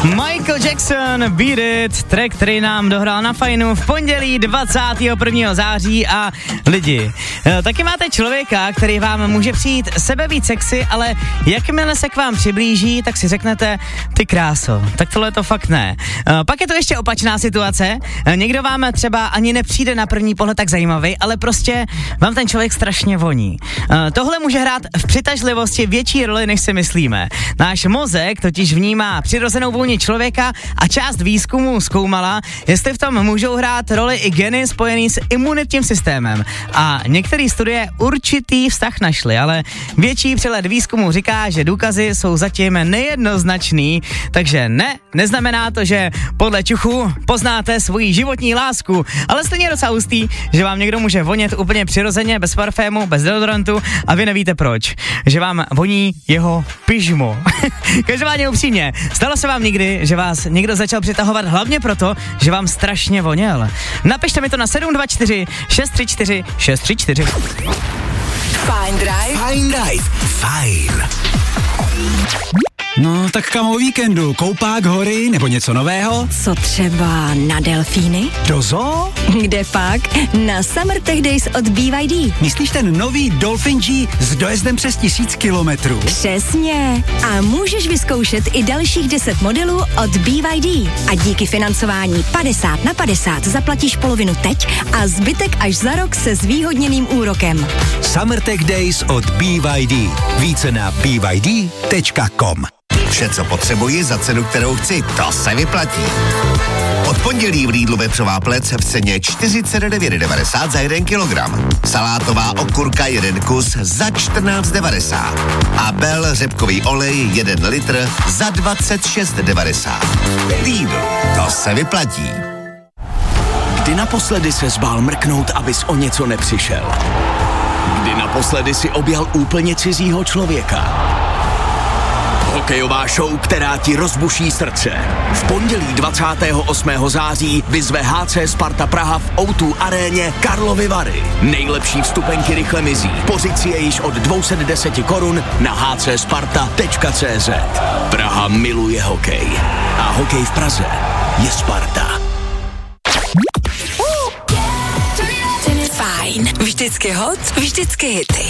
Michael Jackson, Beat It, track, který nám dohrál na Fajnu v pondělí 21. září a lidi, taky máte člověka, který vám může přijít sebevíc sexy, ale jakmile se k vám přiblíží, tak si řeknete, ty kráso, tak tohle to fakt ne. Pak je to ještě opačná situace, někdo vám třeba ani nepřijde na první pohled tak zajímavý, ale prostě vám ten člověk strašně voní. Tohle může hrát v přitažlivosti větší roli, než si myslíme. Náš mozek totiž vnímá přirozenou vůni člověka a část výzkumu zkoumala, jestli v tom můžou hrát roli i geny spojený s imunitním systémem. A některé studie určitý vztah našly, ale větší přehled výzkumu říká, že důkazy jsou zatím nejednoznačný, takže neznamená to, že podle čuchu poznáte svoji životní lásku, ale stejně docela hustý, že vám někdo může vonět úplně přirozeně, bez parfému, bez deodorantu a vy nevíte proč, že vám voní jeho pyžmo. Každopádně upřímně, stalo se vám někdy, že vás někdo začal přitahovat hlavně proto, že vám strašně voněl? Napište mi to na 724 634 634. Fajn Drive. Fajn Drive. Fajn. No, tak kam o víkendu? Koupák, hory nebo něco nového? Co třeba na delfíny? Do zoo? Kde pak? Na Summer Tech Days od BYD. Myslíš ten nový Dolphin G s dojezdem přes 1000 kilometrů? Přesně. A můžeš vyzkoušet i dalších 10 modelů od BYD. A díky financování 50/50 zaplatíš polovinu teď a zbytek až za rok se zvýhodněným úrokem. Summer Tech Days od BYD. Více na byd.com. Vše, co potřebuji za cenu, kterou chci, to se vyplatí. Od pondělí v Lidlu vepřová plec v ceně 49,90 za 1 kilogram. Salátová okurka 1 kus za 14,90. A Bell řepkový olej 1 litr za 26,90. Lidl, to se vyplatí. Kdy naposledy se zbál mrknout, abys o něco nepřišel? Kdy naposledy si objal úplně cizího člověka? Hokejová show, která ti rozbuší srdce. V pondělí 28. září vyzve HC Sparta Praha v O2 aréně Karlovy Vary. Nejlepší vstupenky rychle mizí. Pořiď si je již od 210 korun na hcsparta.cz. Praha miluje hokej. A hokej v Praze je Sparta. Fajn. Vždycky hot, vždycky hity.